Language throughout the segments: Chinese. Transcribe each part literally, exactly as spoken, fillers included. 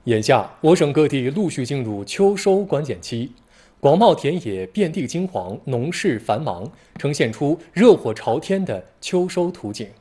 眼下，我省各地陆续进入秋收关键期，广袤田野遍地金黄，农事繁忙，呈现出热火朝天的秋收图景。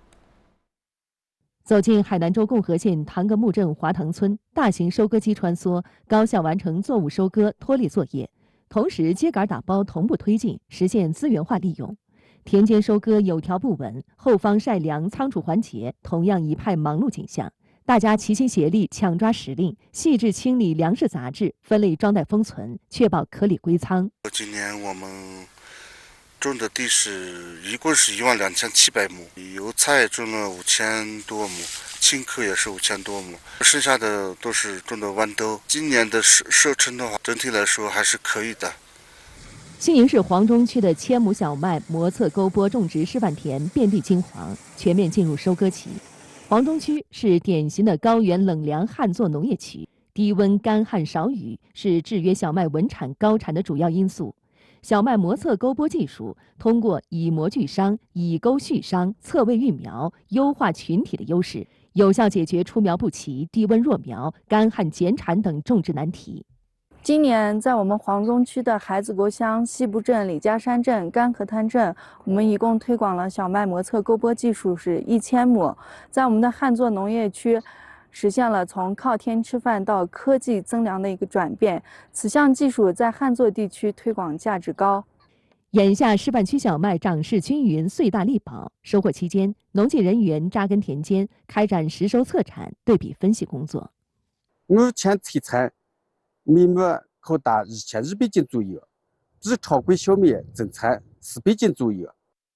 走进海南州共和县唐格木镇华塘村，大型收割机穿梭，高效完成作物收割脱粒作业，同时秸秆打包同步推进，实现资源化利用。田间收割有条不紊，后方晒粮仓储环节同样一派忙碌景象。大家齐心协力，抢抓时令，细致清理粮食杂质，分类装袋封存，确保颗粒归仓。 今年我们种的地是一共是一万两千七百亩，油菜种了五千多亩，青稞也是五千多亩，剩下的都是种的豌豆。今年的收收成的话，整体来说还是可以的。 西宁市黄中区的千亩小麦磨测沟播种植示范田遍地金黄，全面进入收割期。黄中区是典型的高原冷凉旱作农业区，低温干旱少雨是制约小麦稳产高产的主要因素。小麦磨测沟播技术通过以模具商、以沟蓄商、侧位育苗，优化群体的优势，有效解决出苗不齐、低温弱苗、干旱减产等种植难题。 今年在我们黄中区的孩子国乡、西部镇、李家山镇、干河滩镇，我们一共推广了小麦磨测沟播技术是一千亩。在我们的旱作农业区，实现了从靠天吃饭到科技增粮的一个转变。此项技术在旱作地区推广价值高。 眼下示范区小麦长势均匀，穗大力饱。收获期间，农技人员扎根田间，开展实收测产、对比分析工作。 目前推产每亩可达一千二百斤左右，比常规小麦增产四百斤左右。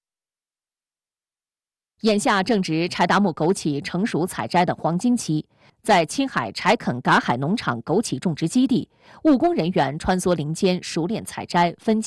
眼下正值柴达木枸杞成熟采摘的黄金期，在青海柴垦嘎海农场枸杞种植基地，务工人员穿梭林间，熟练采摘、分拣。